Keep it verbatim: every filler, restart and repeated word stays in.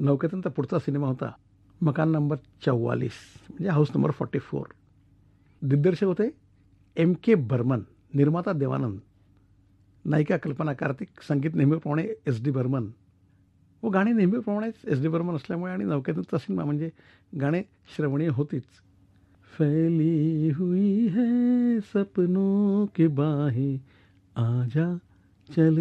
नौकेतनचा पुढचा सिनेमा होता मकान नंबर चौवालीस, म्हणजे हाऊस नंबर फोर्टी फोर. दिग्दर्शक होते एम के बर्मन, निर्माता देवानंद, नायिका कल्पना कार्तिक, संगीत नेहमीप्रमाणे एस डी बर्मन व गाणी नेहमीप्रमाणेच एस डी बर्मन असल्यामुळे आणि नौकेतनचा सिनेमा म्हणजे गाणे श्रवणीय होतीच. फैली हुई है सपनों की बाहें आजा चल